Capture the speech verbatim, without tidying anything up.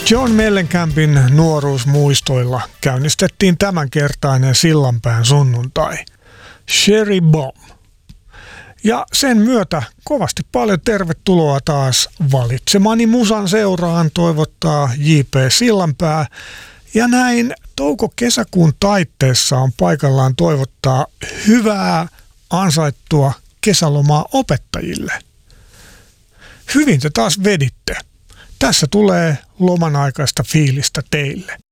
John Mellencampin nuoruusmuistoilla käynnistettiin tämänkertainen Sillanpään sunnuntai, Cherry Bomb. Ja sen myötä kovasti paljon tervetuloa taas valitsemani musan seuraan toivottaa J P Sillanpää. Ja näin touko-kesäkuun taitteessa on paikallaan toivottaa hyvää ansaittua kesälomaa opettajille. Hyvin te taas veditte. Tässä tulee loman aikaista fiilistä teille.